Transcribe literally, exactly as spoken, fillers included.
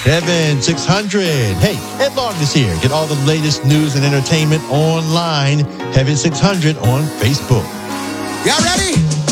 Kevin six hundred. Hey, Ed Long is here. Get all the latest news and entertainment online. Kevin six hundred on Facebook. Y'all ready?